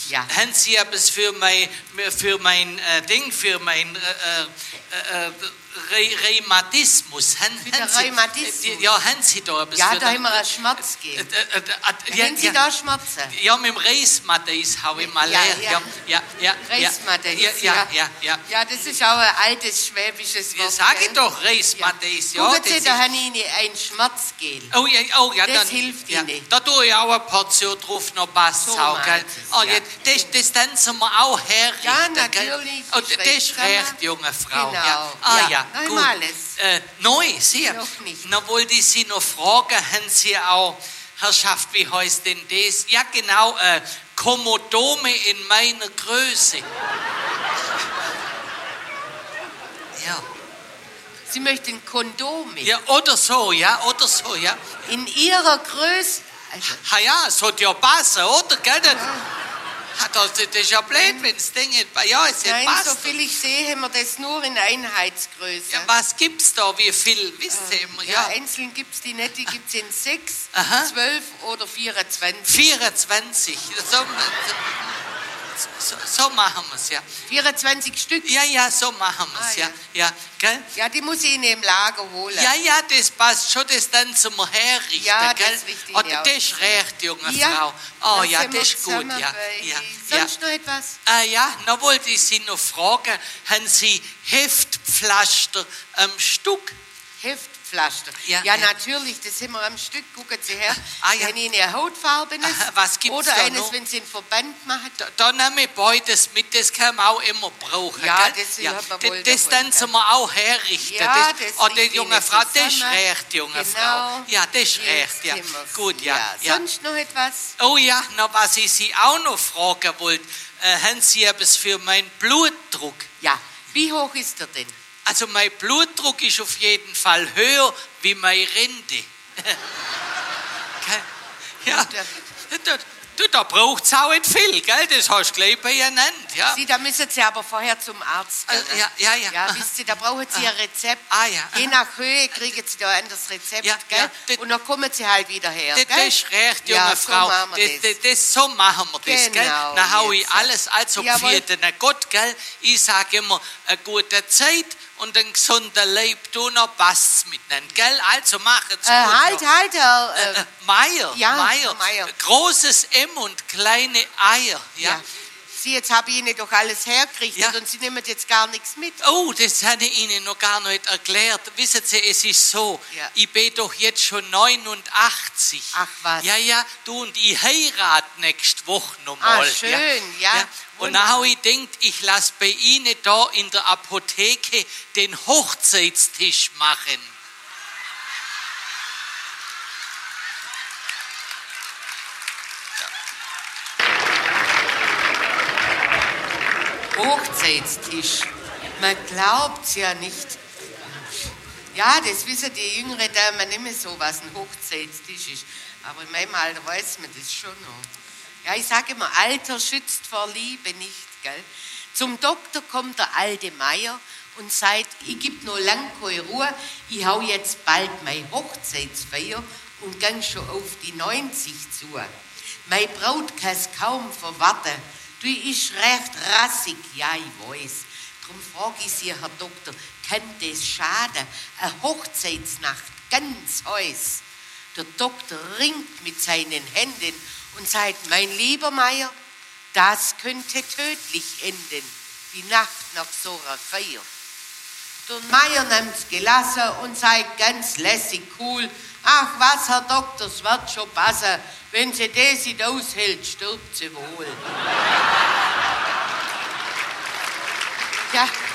Ja. Haben Sie etwas für mein Ding, für mein Rheumatismus? Für den Rheumatismus? Ja, haben Sie da etwas Ja, für da haben wir ein Schmerzgel. Haben Sie da Schmerzen? Ja, mit dem Reismatis habe ich mal leer. Ja. Reismatis, ja. Ja, das ist auch ein altes schwäbisches Wort. Ja, sag ich gell? doch, Reismatis. Ja, Gucken Sie, da habe ich Ihnen ein Schmerzgel. Oh ja, Das dann hilft ja, Ihnen. da tue ich auch eine Portion drauf, noch passt So auch, gell? meint es, Oh, ja. ja, das dann sind wir auch herrichten, Ja, gell? natürlich, Oh, ist das recht, ist Sandra. recht, junge Frau. Genau. Ja. Ja, Ja, noch gut. einmal alles. Neu, Sie? Noch nicht. Na, wollte ich Sie noch fragen, haben Sie auch, Herrschaft, wie heißt denn das? Ja, genau, Komodome in meiner Größe. Ja. Sie möchten Kondome. Ja, oder so, ja. In Ihrer Größe. Also, Ja, es hat ja passen, oder? Gell? Das ist ja blöd, wenn das Ding nicht bei ja, es nein, passt. so viel ich sehe, haben wir das nur in Einheitsgröße. Ja, was gibt's da? Wie viel? Wisst ihr immer? Ja, einzeln gibt es die nicht, die gibt es in 6, Aha. 12 oder 24. 24. So machen wir es, ja. 24 Stück? Ja, so machen wir es, Ah, ja. Gell? Ja, die muss ich Ihnen im Lager holen. Ja, das passt schon, das dann zum herrichten, Ja, gell? das richte ich Oh, auch. das ist recht, junge Ja, Frau. Oh da ja, sind wir das ist gut, zusammen ja. bei- Sonst noch etwas? Ja, noch wollte ich Sie noch fragen, haben Sie Heftpflaster am Stück? Heftpflaster. Ja, Ja, ja. natürlich, das haben wir am Stück. Gucken Sie her. Ja. Wenn Ihnen eine Hautfarbenes Aha, was gibt's oder da eines, noch? wenn Sie einen Verband machen. Da nehme ich beides mit, das kann man auch immer brauchen. Ja, gell? das hat man wohl Das davon, dann sind wir auch herrichten. Ja, das, das die liegt junge Ihnen Frau, das ist zusammen. recht, junge Genau. Frau. Ja, das ist Jetzt recht, ja. sind wir's. Gut, ja. Sonst noch etwas? Oh ja, na, was ich Sie auch noch fragen wollte, haben Sie etwas für meinen Blutdruck? Ja. Wie hoch ist er denn? Also mein Blutdruck ist auf jeden Fall höher wie meine Rente. Ja, da braucht es auch nicht viel, gell? Das hast du gleich benannt, ja. Sie, da müssen Sie aber vorher zum Arzt gehen. Ja. Ja, wisst ihr, da brauchen Sie ein Rezept. Ja. Je nach Höhe kriegen Sie da ein anderes Rezept, Ja, gell? ja, das- Und dann kommen Sie halt wieder her, Das gell? ist recht, junge Ja, so Frau. machen wir So machen wir das, gell? Genau, Dann hau ich jetzt. alles also Jawohl. für den Gott, gell? Ich sage immer, eine gute Zeit und ein gesunder Leib, du noch passt's miteinander, gell? Also machen's gut. Halt, ja. Herr. Meier, Ja, Meier. Meier. Großes M und kleine Eier, ja. Ja. Sie, jetzt habe ich Ihnen doch alles hergerichtet Ja. und Sie nehmen jetzt gar nichts mit. Oh, das habe ich Ihnen noch gar nicht erklärt. Wissen Sie, es ist so, Ja. ich bin doch jetzt schon 89. Ach, was. Ja, du und ich heirate nächste Woche nochmal. Schön, ja. Und dann habe ich gedacht, ich lasse bei Ihnen da in der Apotheke den Hochzeitstisch machen. Hochzeitstisch. Man glaubt's ja nicht. Ja, das wissen die jüngeren Damen nicht mehr so, was ein Hochzeitstisch ist. Aber in meinem Alter weiß man das schon noch. Ja, ich sage immer, Alter schützt vor Liebe nicht, gell? Zum Doktor kommt der alte Meier und sagt, ich gebe noch lang keine Ruhe, ich hau jetzt bald meine Hochzeitsfeier und gang schon auf die 90 zu. Meine Braut kann's kaum verwarten. Du ist recht rassig, ja, ich weiß. Darum frage ich Sie, Herr Doktor, kann das schaden? Eine Hochzeitsnacht, ganz heiß. Der Doktor ringt mit seinen Händen und sagt, mein lieber Meier, das könnte tödlich enden, die Nacht nach so einer Feier. Der Meier nimmt's gelassen und sagt ganz lässig cool, ach was, Herr Doktor, es wird schon passen, wenn sie das nicht aushält, stirbt sie wohl. Ja,